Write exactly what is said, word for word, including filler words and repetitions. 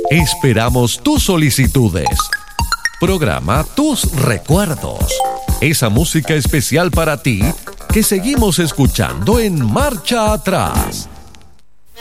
Esperamos tus solicitudes. Programa tus recuerdos. Esa música especial para ti que seguimos escuchando en Marcha Atrás.